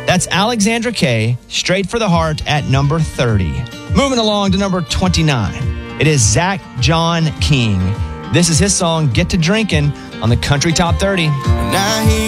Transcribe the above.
That's Alexandra Kay, Straight for the Heart at number 30. Moving along to number 29. It is Zach John King. This is his song, Get to Drinking, on the Country Top 30. Now he